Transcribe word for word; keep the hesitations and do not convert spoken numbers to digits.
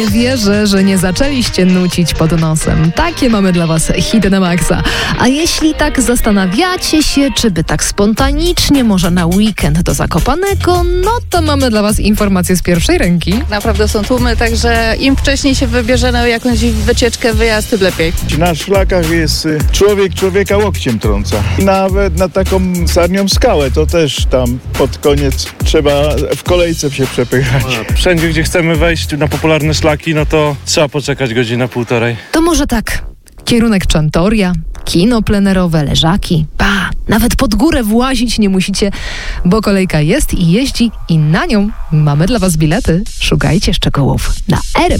Nie wierzę, że nie zaczęliście nucić pod nosem. Takie mamy dla was hity na maksa. A jeśli tak zastanawiacie się, czy by tak spontanicznie, może na weekend do Zakopanego, no to mamy dla was informacje z pierwszej ręki. Naprawdę są tłumy, także im wcześniej się wybierze na jakąś wycieczkę, wyjazd, tym lepiej. Na szlakach jest y, człowiek człowieka łokciem trąca. Nawet na taką sarnią skałę to też tam pod koniec trzeba w kolejce się przepychać. Wszędzie, gdzie chcemy wejść na popularne szlaki, no to trzeba poczekać godzinę, półtorej. To może tak, kierunek Czantoria, kino plenerowe, leżaki, pa, nawet pod górę włazić nie musicie, bo kolejka jest i jeździ i na nią mamy dla was bilety. Szukajcie szczegółów na r m